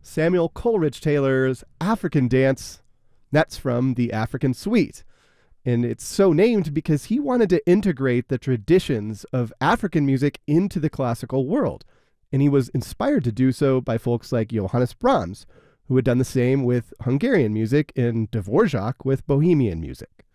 Samuel Coleridge Taylor's African Dance. That's from the African Suite. And it's so named because he wanted to integrate the traditions of African music into the classical world. And he was inspired to do so by folks like Johannes Brahms, who had done the same with Hungarian music and Dvorak with Bohemian music.